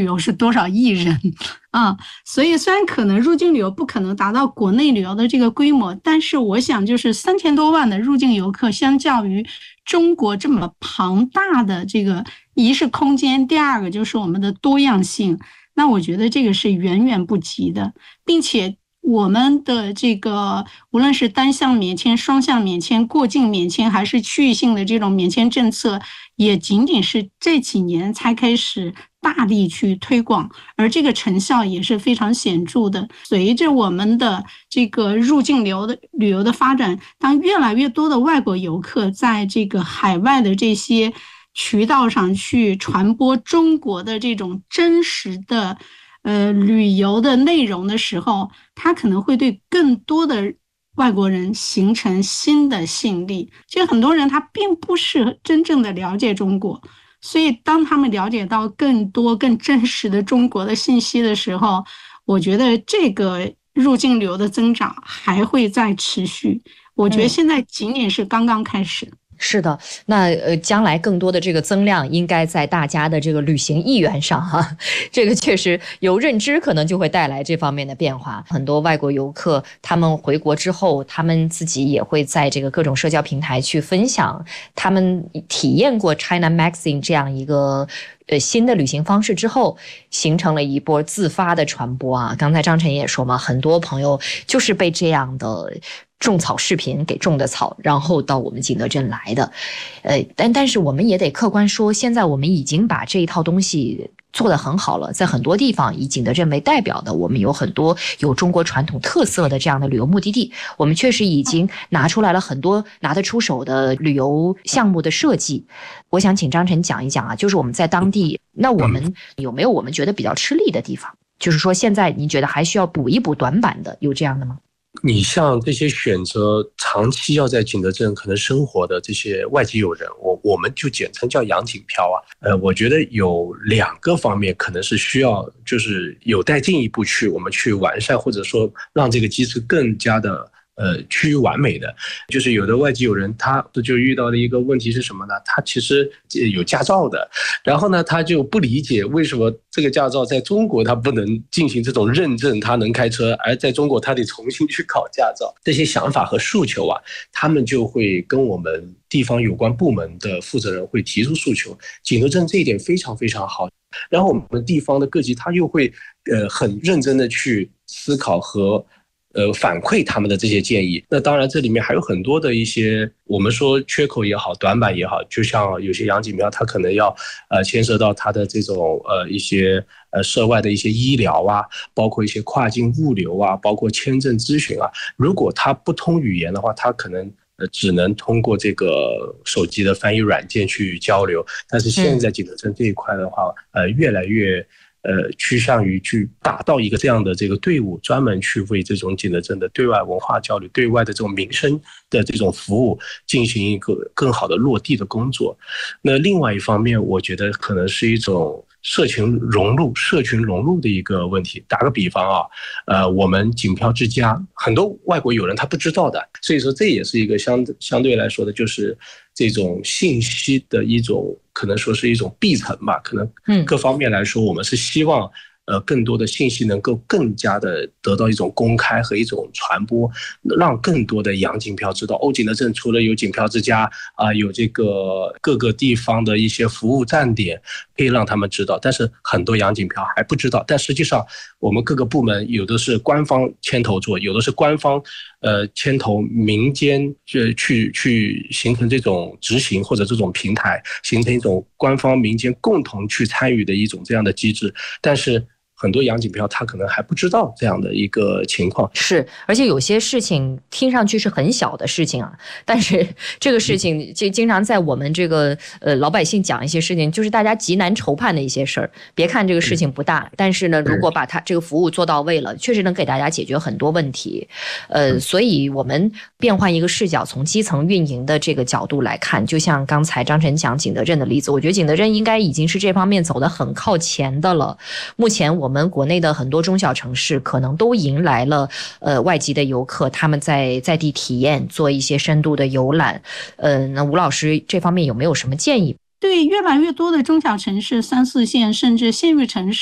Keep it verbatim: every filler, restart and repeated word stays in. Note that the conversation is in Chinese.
旅游是多少亿人啊，所以虽然可能入境旅游不可能达到国内旅游的这个规模，但是我想就是三千多万的入境游客，相较于中国这么庞大的这个，一是空间，第二个就是我们的多样性，那我觉得这个是远远不及的，并且我们的这个无论是单向免签、双向免签、过境免签，还是区域性的这种免签政策，也仅仅是这几年才开始大力去推广，而这个成效也是非常显著的。随着我们的这个入境流的旅游的发展，当越来越多的外国游客在这个海外的这些渠道上去传播中国的这种真实的呃，旅游的内容的时候，它可能会对更多的外国人形成新的吸引力。其实很多人他并不是真正的了解中国，所以当他们了解到更多更真实的中国的信息的时候，我觉得这个入境旅游的增长还会再持续。我觉得现在仅仅是刚刚开始。嗯是的，那呃，将来更多的这个增量应该在大家的这个旅行意愿上哈、啊，这个确实有认知，可能就会带来这方面的变化。很多外国游客他们回国之后，他们自己也会在这个各种社交平台去分享他们体验过 China Magazine 这样一个呃新的旅行方式之后，形成了一波自发的传播啊。刚才张晨也说嘛，很多朋友就是被这样的种草视频给种的草，然后到我们景德镇来的，呃，但但是我们也得客观说，现在我们已经把这一套东西做得很好了，在很多地方以景德镇为代表的，我们有很多有中国传统特色的这样的旅游目的地，我们确实已经拿出来了很多拿得出手的旅游项目的设计。我想请张晨讲一讲啊，就是我们在当地，那我们有没有我们觉得比较吃力的地方？就是说现在你觉得还需要补一补短板的，有这样的吗？ 你像这些选择长期要在景德镇可能生活的这些外籍友人，我我们就简称叫洋景漂啊。呃，我觉得有两个方面可能是需要，就是有待进一步去我们去完善，或者说让这个机制更加的呃趋于完美的。就是有的外籍友人他就遇到的一个问题是什么呢？他其实有驾照的，然后呢他就不理解为什么这个驾照在中国他不能进行这种认证，他能开车，而在中国他得重新去考驾照。这些想法和诉求啊，他们就会跟我们地方有关部门的负责人会提出诉求。景德镇这一点非常非常好，然后我们地方的各级他又会呃很认真的去思考和呃，反馈他们的这些建议。那当然这里面还有很多的一些我们说缺口也好，短板也好，就像有些洋景漂它可能要呃牵涉到它的这种呃一些呃涉外的一些医疗啊，包括一些跨境物流啊，包括签证咨询啊，如果它不通语言的话，它可能呃只能通过这个手机的翻译软件去交流。但是现在景德镇这一块的话，呃越来越呃，趋向于去打造一个这样的这个队伍，专门去为这种景德镇的对外文化交流、对外的这种民生的这种服务进行一个更好的落地的工作。那另外一方面，我觉得可能是一种社群融入、社群融入的一个问题。打个比方啊，呃，我们景漂之家很多外国友人他不知道的，所以说这也是一个相相对来说的，就是这种信息的一种，可能说是一种闭层吧。可能各方面来说，我们是希望呃更多的信息能够更加的得到一种公开和一种传播，让更多的洋景漂知道，哦，景德镇除了有景漂之家啊、呃，有这个各个地方的一些服务站点，可以让他们知道。但是很多洋景漂还不知道，但实际上我们各个部门有的是官方牵头做，有的是官方呃牵头民间去去去形成这种执行或者这种平台，形成一种官方民间共同去参与的一种这样的机制。但是很多洋景漂他可能还不知道这样的一个情况。 是，而且有些事情听上去是很小的事情啊，但是这个事情就经常在我们这个呃老百姓讲一些事情，就是大家极难筹判的一些事儿。别看这个事情不大，但是呢，如果把它这个服务做到位了，确实能给大家解决很多问题。呃，所以我们变换一个视角，从基层运营的这个角度来看，就像刚才张晨讲景德镇的例子，我觉得景德镇应该已经是这方面走得很靠前的了。目前我们我们国内的很多中小城市可能都迎来了呃外籍的游客，他们在在地体验，做一些深度的游览。呃，那吴老师这方面有没有什么建议？ 对越来越多的中小城市、三四线甚至县域城市。